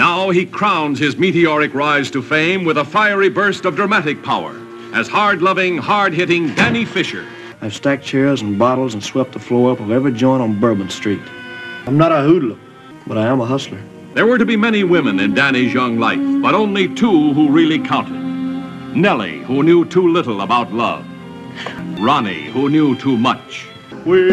Now he crowns his meteoric rise to fame with a fiery burst of dramatic power as hard-loving, hard-hitting Danny Fisher. I've stacked chairs and bottles and swept the floor up of every joint on Bourbon Street. I'm not a hoodlum, but I am a hustler. There were to be many women in Danny's young life, but only two who really counted. Nellie, who knew too little about love. Ronnie, who knew too much.